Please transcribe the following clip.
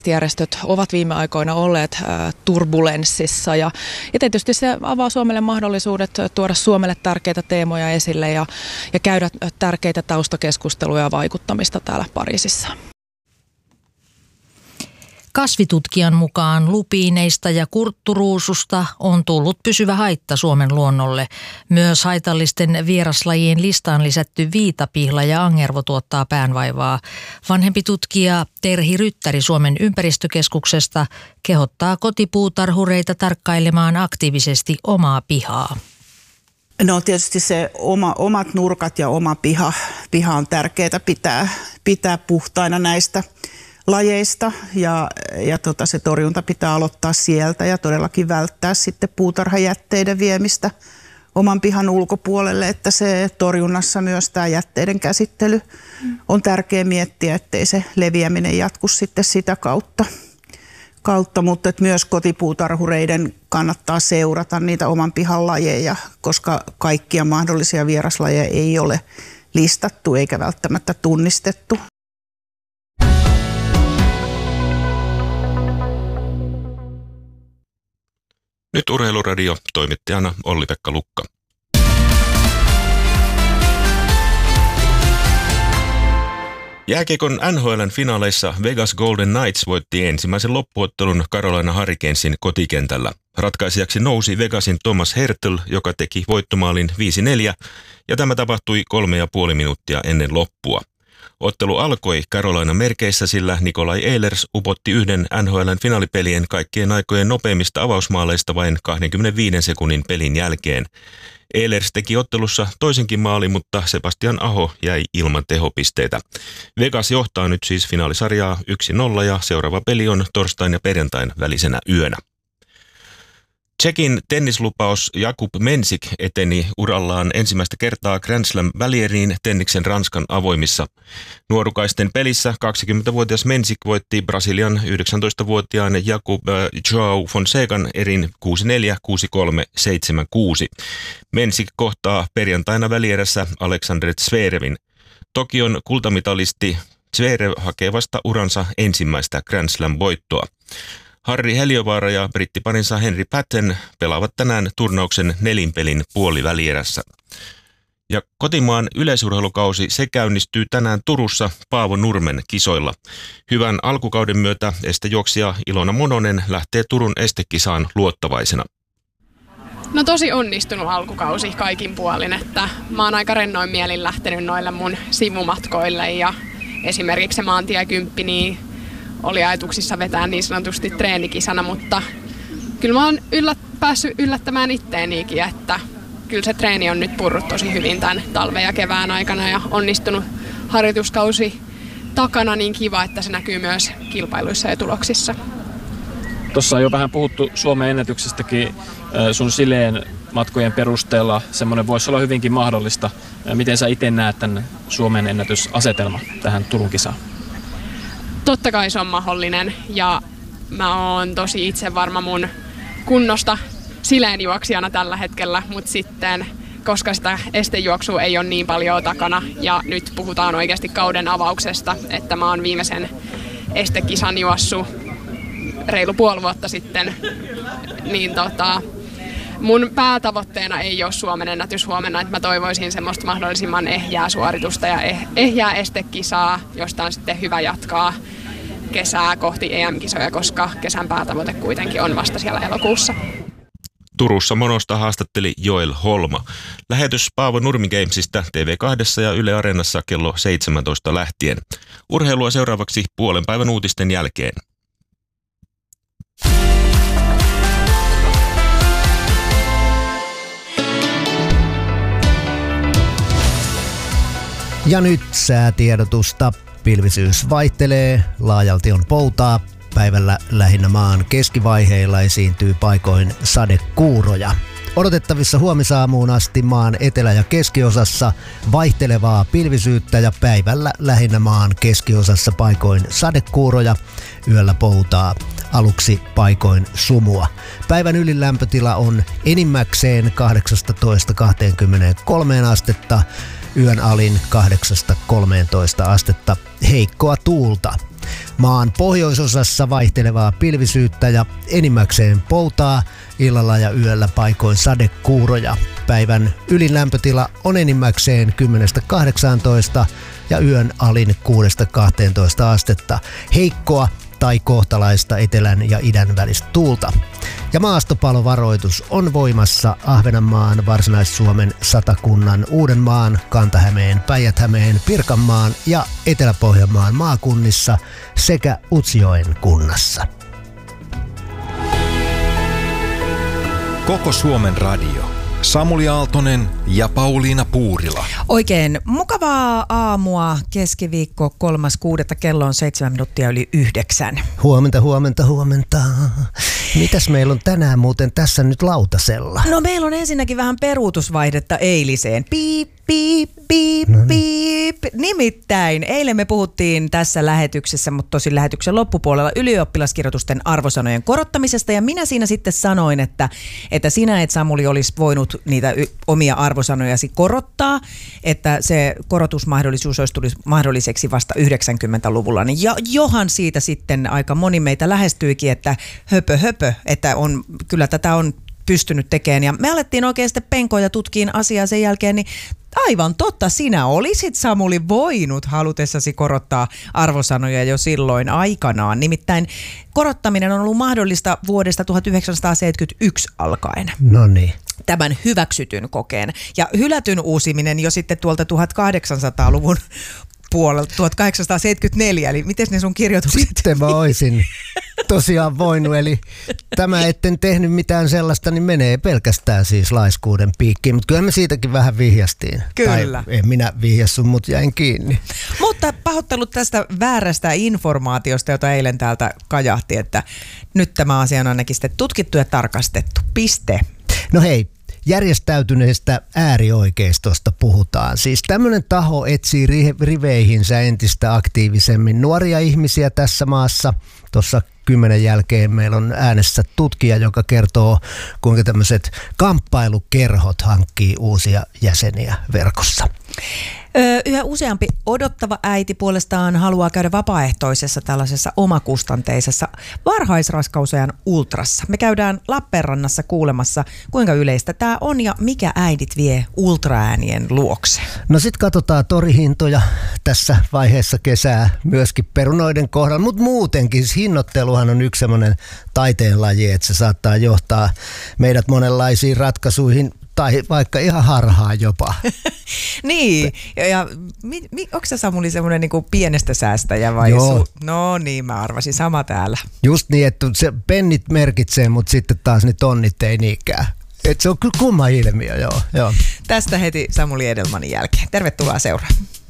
Järjestöt ovat viime aikoina olleet turbulenssissa ja tietysti se avaa Suomelle mahdollisuudet tuoda Suomelle tärkeitä teemoja esille ja käydä tärkeitä taustakeskusteluja ja vaikuttamista täällä Pariisissa. Kasvitutkijan mukaan lupiineista ja kurtturuususta on tullut pysyvä haitta Suomen luonnolle. Myös haitallisten vieraslajien listaan lisätty viitapihla ja angervo tuottaa päänvaivaa. Vanhempi tutkija Terhi Ryttäri Suomen ympäristökeskuksesta kehottaa kotipuutarhureita tarkkailemaan aktiivisesti omaa pihaa. No tietysti se omat nurkat ja oma piha on tärkeää pitää puhtaina näistä lajeista ja se torjunta pitää aloittaa sieltä ja todellakin välttää sitten puutarhajätteiden viemistä oman pihan ulkopuolelle, että se torjunnassa myös tämä jätteiden käsittely on tärkeää miettiä, ettei se leviäminen jatku sitten sitä kautta, mutta että myös kotipuutarhureiden kannattaa seurata niitä oman pihan lajeja, koska kaikkia mahdollisia vieraslajeja ei ole listattu eikä välttämättä tunnistettu. Nyt Urheiluradio, toimittajana Olli-Pekka Lukka. Jääkiekon NHL:n finaaleissa Vegas Golden Knights voitti ensimmäisen loppuottelun Carolina Hurricanesin kotikentällä. Ratkaisijaksi nousi Vegasin Thomas Hertl, joka teki voittomaalin 5-4, ja tämä tapahtui 3,5 minuuttia ennen loppua. Ottelu alkoi Carolina merkeissä, sillä Nikolai Ehlers upotti yhden NHL:n finaalipelien kaikkien aikojen nopeimmista avausmaaleista vain 25 sekunnin pelin jälkeen. Ehlers teki ottelussa toisenkin maalin, mutta Sebastian Aho jäi ilman tehopisteitä. Vegas johtaa nyt siis finaalisarjaa 1-0 ja seuraava peli on torstain ja perjantain välisenä yönä. Tšekin tennislupaus Jakub Mensik eteni urallaan ensimmäistä kertaa Grand Slam-välieriin tenniksen Ranskan avoimissa. Nuorukaisten pelissä 20-vuotias Mensik voitti Brasilian 19-vuotiaan Jakub João Fonsecan erin 6-4, 6-3, 7-6. Mensik kohtaa perjantaina välierässä Alexander Zverevin. Tokion kultamitalisti Zverev hakee vasta uransa ensimmäistä Grand Slam-voittoa. Harri Heliövaara ja brittiparinsa Henry Patten pelaavat tänään turnauksen nelinpelin puolivälierässä. Ja kotimaan yleisurheilukausi se käynnistyy tänään Turussa Paavo Nurmen kisoilla. Hyvän alkukauden myötä estejuoksija Ilona Mononen lähtee Turun estekisaan luottavaisena. No tosi onnistunut alkukausi kaikin puolin, että mä oon aika rennoin mielin lähtenyt noille mun sivumatkoille ja esimerkiksi se maantie 10 niin oli ajatuksissa vetää niin sanotusti treenikisana, mutta kyllä mä oon päässyt yllättämään itteenikin, että kyllä se treeni on nyt purrut tosi hyvin tämän talven ja kevään aikana ja onnistunut harjoituskausi takana, niin kiva, että se näkyy myös kilpailuissa ja tuloksissa. Tuossa on jo vähän puhuttu Suomen ennätyksestäkin sun sileen matkojen perusteella. Semmoinen voisi olla hyvinkin mahdollista. Miten sä itse näet tämän Suomen ennätysasetelma tähän Turun kisaan? Totta kai se on mahdollinen ja mä oon tosi itse varma mun kunnosta sileenjuoksijana tällä hetkellä, mutta sitten koska sitä estejuoksua ei ole niin paljon takana ja nyt puhutaan oikeasti kauden avauksesta, että mä oon viimeisen estekisan juossut reilu puoli vuotta sitten, niin mun päätavoitteena ei ole Suomen ennätys huomenna, että mä toivoisin semmoista mahdollisimman ehjää suoritusta ja ehjää estekisaa, josta on sitten hyvä jatkaa kesää kohti EM-kisoja, koska kesän päätavoite kuitenkin on vasta siellä elokuussa. Turussa Monosta haastatteli Joel Holma. Lähetys Paavo Nurmi Gamesista TV2 ja Yle Areenassa kello 17 lähtien. Urheilua seuraavaksi puolen päivän uutisten jälkeen. Ja nyt säätiedotusta. Pilvisyys vaihtelee, laajalti on poutaa. Päivällä lähinnä maan keskivaiheilla esiintyy paikoin sadekuuroja. Odotettavissa huomisaamuun asti maan etelä- ja keskiosassa vaihtelevaa pilvisyyttä ja päivällä lähinnä maan keskiosassa paikoin sadekuuroja, yöllä poutaa, aluksi paikoin sumua. Päivän ylilämpötila on enimmäkseen 18-23 astetta, yön alin 8-13 astetta, heikkoa tuulta. Maan pohjoisosassa vaihtelevaa pilvisyyttä ja enimmäkseen poutaa, illalla ja yöllä paikoin sadekuuroja. Päivän ylin lämpötila on enimmäkseen 10-18 ja yön alin 6-12 astetta. Heikkoa tai kohtalaista etelän ja idän välistä tuulta. Ja maastopalovaroitus on voimassa Ahvenanmaan, Varsinais-Suomen, Satakunnan, Uudenmaan, Kanta-Hämeen, Päijät-Hämeen, Pirkanmaan ja Etelä-Pohjanmaan maakunnissa sekä Utsjoen kunnassa. Koko Suomen radio. Samuli Aaltonen ja Pauliina Puurila. Oikein mukavaa aamua, keskiviikko 3.6. kello on 7:07. Huomenta. Mitäs meillä on tänään muuten tässä nyt lautasella? No meillä on ensinnäkin vähän peruutusvaihdetta eiliseen. Piip. Nimittäin eilen me puhuttiin tässä lähetyksessä, mutta tosin lähetyksen loppupuolella ylioppilaskirjoitusten arvosanojen korottamisesta. Ja minä siinä sitten sanoin, että sinä et, Samuli, olisi voinut niitä omia arvosanojasi korottaa, että se korotusmahdollisuus olisi tullut mahdolliseksi vasta 90-luvulla. Ja johan siitä sitten aika moni meitä lähestyikin, että höpö, että kyllä tätä on pystynyt tekemään. Ja me alettiin oikein sitten penkoja tutkiin asiaa sen jälkeen, niin aivan totta, sinä olisit, Samuli, voinut halutessasi korottaa arvosanoja jo silloin aikanaan. Nimittäin korottaminen on ollut mahdollista vuodesta 1971 alkaen. No niin. Tämän hyväksytyn kokeen. Ja hylätyn uusiminen jo sitten tuolta 1800-luvun puolelta, 1874, eli miten ne sun kirjoitukset? Sitten mä oisin tosiaan voinut, eli tämä etten tehnyt mitään sellaista, niin menee pelkästään siis laiskuuden piikkiin, mutta kyllä me siitäkin vähän vihjastiin. Kyllä. Tai en minä vihjassu, mutta jäin kiinni. Mutta pahoittelut tästä väärästä informaatiosta, jota eilen täältä kajahti, että nyt tämä asia on ainakin sitten tutkittu ja tarkastettu. Piste. No hei. Järjestäytyneestä äärioikeistosta puhutaan. Siis tämmöinen taho etsii riveihinsä entistä aktiivisemmin nuoria ihmisiä tässä maassa. Tuossa 10 jälkeen meillä on äänessä tutkija, joka kertoo, kuinka tämmöiset kamppailukerhot hankkii uusia jäseniä verkossa. Yhä useampi odottava äiti puolestaan haluaa käydä vapaaehtoisessa tällaisessa omakustanteisessa varhaisraskausajan ultrassa. Me käydään Lappeenrannassa kuulemassa, kuinka yleistä tämä on ja mikä äidit vie ultraäänien luokse. No sit katsotaan torihintoja tässä vaiheessa kesää myöskin perunoiden kohdalla, mutta muutenkin hinnoitteluhan on yksi semmoinen taiteenlaji, että se saattaa johtaa meidät monenlaisiin ratkaisuihin tai vaikka ihan harhaan jopa. Niin, ja onko se, Samuli, semmoinen niinku pienestä säästäjä vai? Joo. No niin, mä arvasin, sama täällä. Just niin, että se pennit merkitsee, mutta sitten taas ne tonnit ei niinkään. Että se on kyllä kumma ilmiö, joo. Tästä heti Samuli Edelmanin jälkeen. Tervetuloa seuraan.